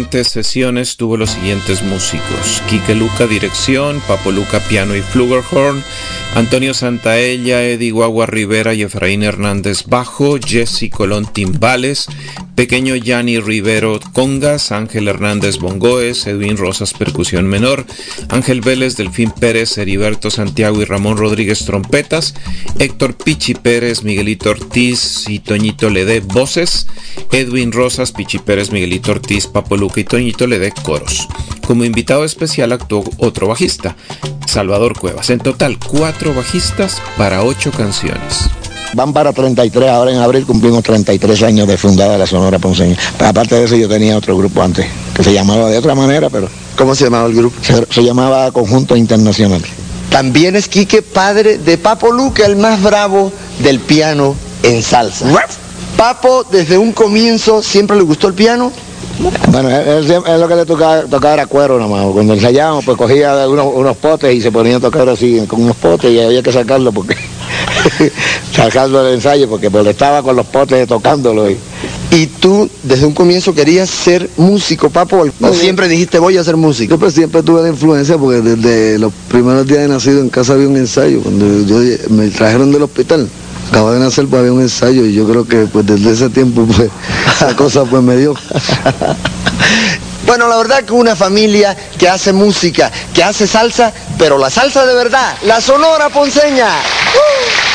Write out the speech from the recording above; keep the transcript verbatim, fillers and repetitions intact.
diferentes sesiones tuvo los siguientes músicos: Quique Luca dirección, Papo Luca piano y flugelhorn, Antonio Santaella, Eddie Guagua Rivera y Efraín Hernández bajo, Jesse Colón timbales, Pequeño Yanni Rivero congas, Ángel Hernández bongoes, Edwin Rosas percusión menor, Ángel Vélez, Delfín Pérez, Heriberto Santiago y Ramón Rodríguez trompetas, Héctor Pichi Pérez, Miguelito Ortiz y Toñito Ledé voces, Edwin Rosas, Pichi Pérez, Miguelito Ortiz, Papo Luca y Toñito Ledé coros. Como invitado especial actuó otro bajista, Salvador Cuevas. En total, cuatro bajistas para ocho canciones. Van para treinta y tres, ahora en abril cumplimos treinta y tres años de fundada la Sonora Ponceña. Pero aparte de eso yo tenía otro grupo antes, que se llamaba de otra manera, pero... ¿Cómo se llamaba el grupo? Se, se llamaba Conjunto Internacional. También es Quique, padre de Papo Luca, el más bravo del piano en salsa. Papo, desde un comienzo, ¿siempre le gustó el piano? Bueno, él, él, él lo que le tocaba, tocaba era cuero nomás. Cuando ensayábamos, pues cogía unos, unos potes y se ponía a tocar así, con unos potes, y había que sacarlo porque... sacarlo del ensayo, porque molestaba con los potes tocándolo. Y... ¿Y tú, desde un comienzo, querías ser músico, Papo? ¿O no, siempre dijiste, voy a ser músico? Yo pues siempre tuve la influencia, porque desde los primeros días de nacido en casa había un ensayo. Cuando yo me trajeron del hospital, acababa de nacer, pues había un ensayo, y yo creo que pues desde ese tiempo pues esa cosa pues me dio. Bueno, la verdad que una familia que hace música, que hace salsa, pero la salsa de verdad, la Sonora Ponceña. ¡Uh!